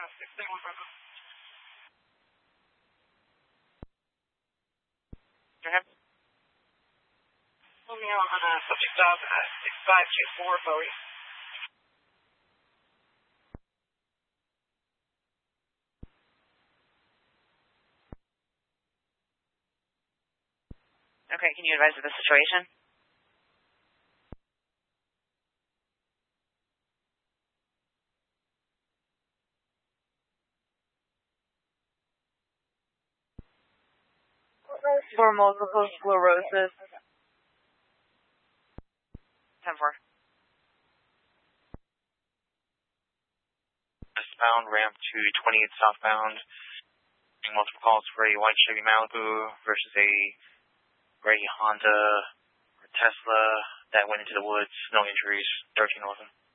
Okay. Subject of 6524 Bowie. Okay, can you advise of the situation? For multiple sclerosis. 10-4. Westbound, ramp to 28 southbound. Multiple calls for a white Chevy Malibu versus a gray Honda or Tesla that went into the woods. No injuries. 1311.